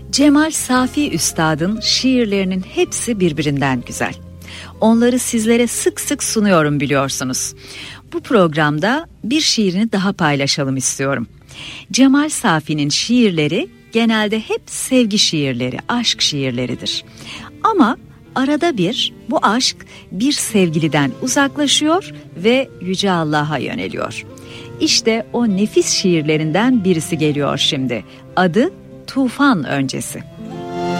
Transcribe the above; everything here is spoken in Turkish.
Cemal Safi Üstad'ın şiirlerinin hepsi birbirinden güzel. Onları sizlere sık sık sunuyorum biliyorsunuz. Bu programda bir şiirini daha paylaşalım istiyorum. Cemal Safi'nin şiirleri genelde hep sevgi şiirleri, aşk şiirleridir. Ama arada bir bu aşk bir sevgiliden uzaklaşıyor ve Yüce Allah'a yöneliyor. İşte o nefis şiirlerinden birisi geliyor şimdi. Adı Tufan Öncesi.